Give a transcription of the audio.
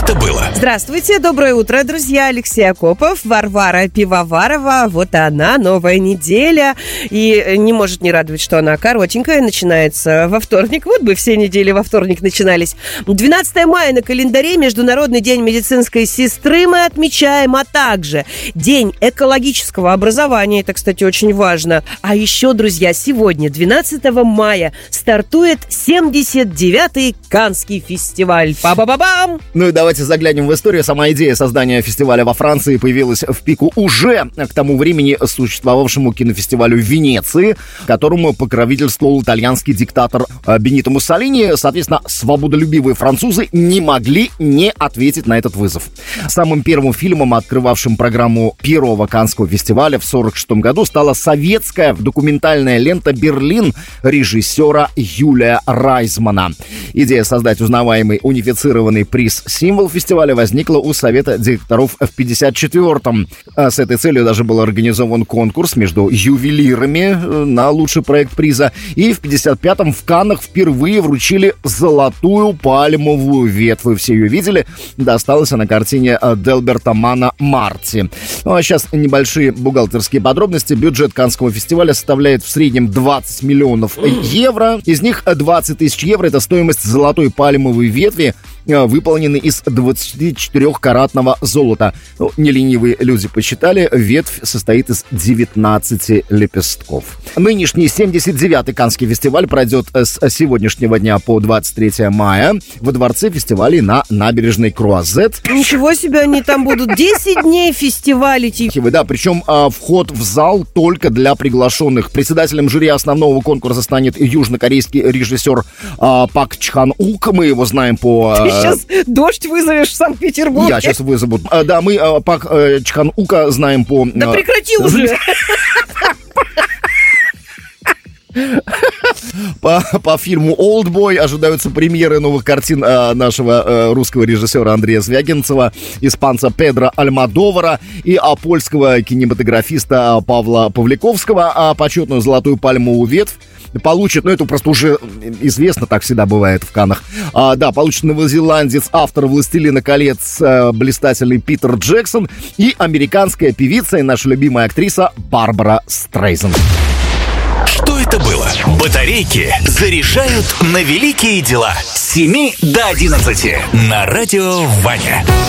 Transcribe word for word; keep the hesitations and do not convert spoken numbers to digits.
это было? Здравствуйте, доброе утро, друзья. Алексей Акопов, Варвара Пивоварова. Вот она, новая неделя. И не может не радовать, что она коротенькая, начинается во вторник. Вот бы все недели во вторник начинались. двенадцатое мая на календаре, Международный день медицинской сестры мы отмечаем, а также День экологического образования. Это, кстати, очень важно. А еще, друзья, сегодня, двенадцатого мая, стартует семьдесят девятый Каннский фестиваль. Па-ба-ба-бам! Ну и давайте заглянем в историю. Сама идея создания фестиваля во Франции появилась в пику уже к тому времени существовавшему кинофестивалю в Венеции, которому покровительствовал итальянский диктатор Бенито Муссолини. Соответственно, свободолюбивые французы не могли не ответить на этот вызов. Самым первым фильмом, открывавшим программу первого Каннского фестиваля в сорок шестом году, стала советская документальная лента «Берлин» режиссера Юлия Райзмана. Идея создать узнаваемый унифицированный приз-символ фестиваля возникла у Совета директоров в пятьдесят четвёртом. С этой целью даже был организован конкурс между ювелирами на лучший проект приза. И в пятьдесят пятом в Каннах впервые вручили золотую пальмовую ветвь. Вы все ее видели. Досталась она картине Делберта Мана «Марти». Ну а сейчас небольшие бухгалтерские подробности. Бюджет Каннского фестиваля составляет в среднем двадцать миллионов евро. Из них двадцать тысяч евро — это стоимость золотой пальмовой ветви, выполнены из двадцатичетырёхкаратного золота. Ну, неленивые люди посчитали, ветвь состоит из девятнадцати лепестков. Нынешний семьдесят девятый Каннский фестиваль пройдет с сегодняшнего дня по двадцать третьего мая во дворце фестивалей на набережной Круазет. Ничего себе, они там будут десять дней фестивалить. Да, причем а, вход в зал только для приглашенных. Председателем жюри основного конкурса станет южнокорейский режиссер а, Пак Чхан Ук. Мы его знаем по... Ты сейчас дождь вызовешь в Санкт-Петербурге. Я сейчас вызову. А, да, мы а, Пак а, Чхан Ука знаем по... Да а, прекрати уже! По, по фильму «Олдбой» ожидаются премьеры новых картин э, нашего э, русского режиссера Андрея Звягинцева, испанца Педро Альмодовара и а, польского кинематографиста Павла Павликовского. А почетную золотую пальмовую ветвь получит, ну это просто уже известно, так всегда бывает в Каннах, а, да, получит новозеландец, автор «Властелина колец», а, блистательный Питер Джексон, и американская певица и наша любимая актриса Барбара Стрейзанд. Что это было? Батарейки заряжают на великие дела. С семи до одиннадцати на радио Ваня.